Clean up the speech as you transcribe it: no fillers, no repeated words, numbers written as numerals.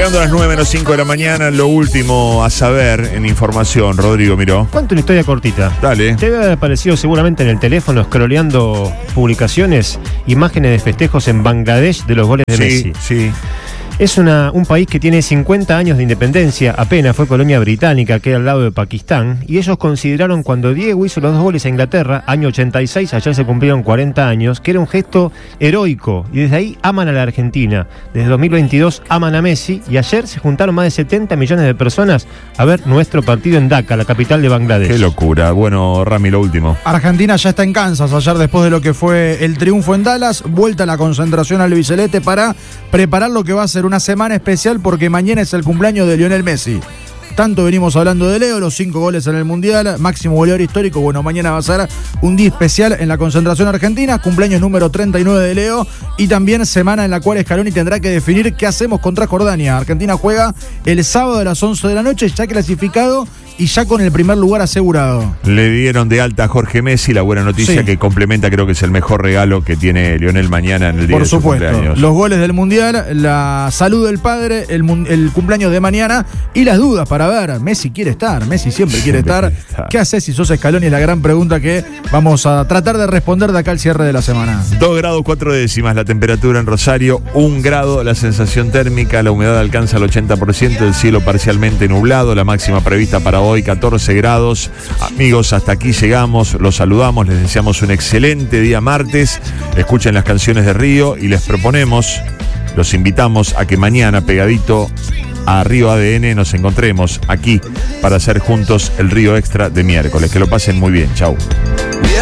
Llegando a las 9:05 de la mañana, lo último a saber en información. Rodrigo Miró. Cuento una historia cortita. Dale. Te había aparecido seguramente en el teléfono, scrolleando publicaciones, imágenes de festejos en Bangladesh de los goles de Messi. Sí. Es un país que tiene 50 años de independencia, apenas fue colonia británica, queda al lado de Pakistán, y ellos consideraron cuando Diego hizo los 2 goles a Inglaterra, año 86, ayer se cumplieron 40 años, que era un gesto heroico, y desde ahí aman a la Argentina. Desde 2022 aman a Messi, y ayer se juntaron más de 70 millones de personas a ver nuestro partido en Dhaka, la capital de Bangladesh. Qué locura. Bueno, Rami, lo último. Argentina ya está en Kansas, ayer después de lo que fue el triunfo en Dallas, vuelta a la concentración al Luis Celeste para preparar lo que va a ser una semana especial porque mañana es el cumpleaños de Lionel Messi. Tanto venimos hablando de Leo, los 5 goles en el Mundial, máximo goleador histórico. Bueno, mañana va a ser un día especial en la concentración argentina, cumpleaños número 39 de Leo y también semana en la cual Scaloni tendrá que definir qué hacemos contra Jordania. Argentina juega el sábado a las 11 de la noche, ya clasificado y ya con el primer lugar asegurado. Le dieron de alta a Jorge Messi, la buena noticia que complementa, creo que es el mejor regalo que tiene Lionel mañana en el día de su cumpleaños. Por supuesto, los goles del Mundial, la salud del padre, el cumpleaños de mañana y las dudas para ver. Messi quiere estar, Messi siempre quiere estar. ¿Qué haces si sos Scaloni? Es la gran pregunta que vamos a tratar de responder de acá al cierre de la semana. 2 grados 4 décimas la temperatura en Rosario, 1 grado la sensación térmica, la humedad alcanza el 80%, el cielo parcialmente nublado, la máxima prevista para hoy 14 grados. Amigos, hasta aquí llegamos, los saludamos, les deseamos un excelente día martes. Escuchen las canciones de Río y les proponemos, los invitamos a que mañana, pegadito a Río ADN, nos encontremos aquí para hacer juntos el Río Extra de miércoles. Que lo pasen muy bien, chau.